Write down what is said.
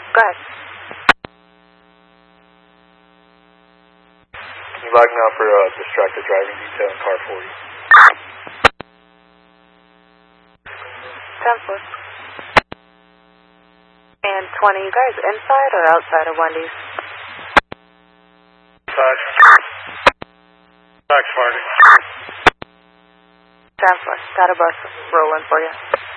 Go ahead. Can you log me out for distracted driving detail in car 40? 10-4. And 20, you guys inside or outside of Wendy's? Inside. Back, Marty. 10-4. Got a bus rolling for you.